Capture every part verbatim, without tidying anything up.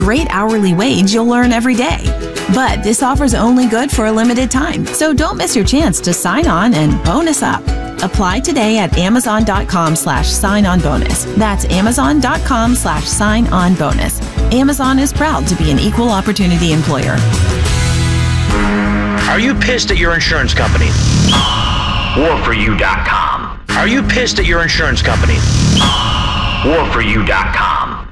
Great hourly wage you'll earn every day. But this offer's only good for a limited time, so don't miss your chance to sign on and bonus up. Apply today at amazon.com slash sign on bonus. That's amazon.com slash sign on bonus. Amazon is proud to be an equal opportunity employer. Are you pissed at your insurance company? war for you dot com. Are you pissed at your insurance company? war for you dot com.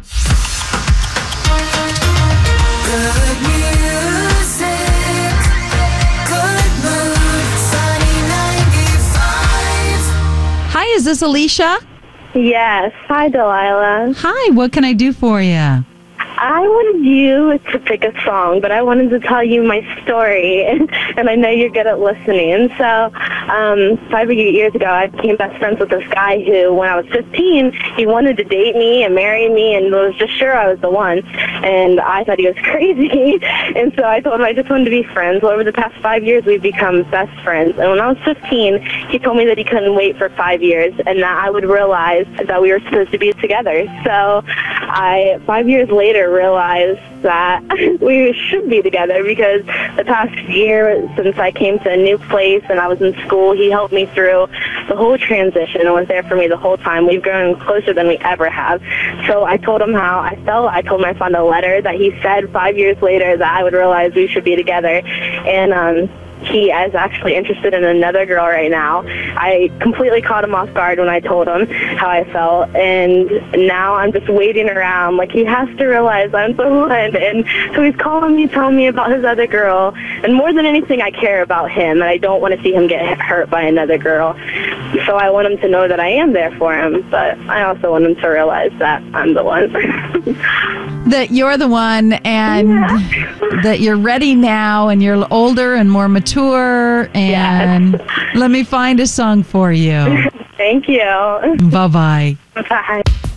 Good music, good mood, Sunny ninety-five. Hi, is this Alicia? Yes. Hi, Delilah. Hi, what can I do for you? I wanted you to pick a song, but I wanted to tell you my story, and, and I know you're good at listening. And so, um, five or eight years ago, I became best friends with this guy who, when I was fifteen, he wanted to date me and marry me and was just sure I was the one. And I thought he was crazy. And so I told him I just wanted to be friends. Well, over the past five years, we've become best friends. And when I was fifteen, he told me that he couldn't wait for five years and that I would realize that we were supposed to be together. So I, five years later, realized that we should be together because the past year since I came to a new place and I was in school, he helped me through the whole transition and was there for me the whole time. We've grown closer than we ever have. So I told him how I felt. I told him I found a letter that he said five years later that I would realize we should be together. And um he is actually interested in another girl right now. I completely caught him off guard when I told him how I felt, and now I'm just waiting around. Like, he has to realize I'm the one, and so he's calling me, telling me about his other girl, and more than anything, I care about him, and I don't want to see him get hurt by another girl. So I want him to know that I am there for him, but I also want him to realize that I'm the one. That you're the one, and Yeah. that you're ready now, and you're older and more mature, and Yes. let me find a song for you. Thank you. Bye-bye. Bye.